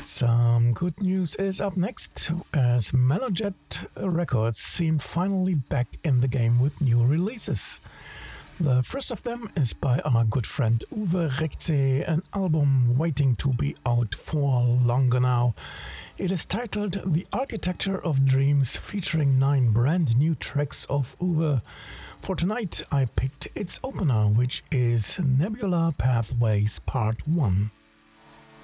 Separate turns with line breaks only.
Some good news is up next, as Melojet Records seem finally back in the game with new releases. The first of them is by our good friend Uwe Rechtse, an album waiting to be out for longer now. It is titled The Architecture of Dreams, featuring 9 brand new tracks of Uwe. For tonight, I picked its opener, which is Nebula Pathways Part 1.